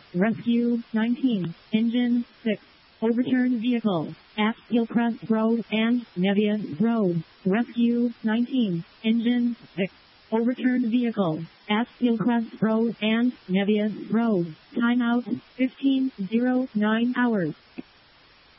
Rescue 19, Engine 6. Overturned vehicle at Hillcrest Road and Nevius Road. Rescue 19, Engine 6. Overturned vehicle at Hillcrest Road and Nevius Road. Timeout 15:09 hours.